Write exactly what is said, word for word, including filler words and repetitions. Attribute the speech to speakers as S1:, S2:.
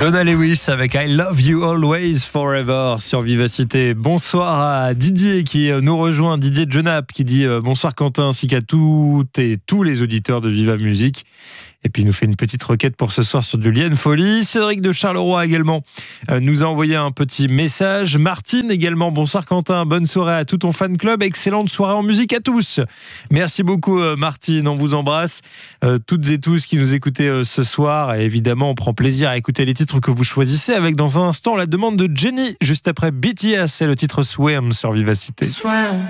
S1: Donna Lewis avec I Love You Always Forever sur Vivacité. Bonsoir à Didier qui nous rejoint, Didier de Genappe qui dit bonsoir Quentin ainsi qu'à toutes et tous les auditeurs de Viva Musique. Et puis il nous fait une petite requête pour ce soir sur du Liane Folie. Cédric de Charleroi également euh, nous a envoyé un petit message. Martine également, bonsoir Quentin, bonne soirée à tout ton fan club, excellente soirée en musique à tous. Merci beaucoup euh, Martine, on vous embrasse euh, toutes et tous qui nous écoutez euh, ce soir. Et évidemment on prend plaisir à écouter les titres que vous choisissez avec dans un instant la demande de Jenny juste après B T S et le titre Swim sur Vivacité.
S2: Swim.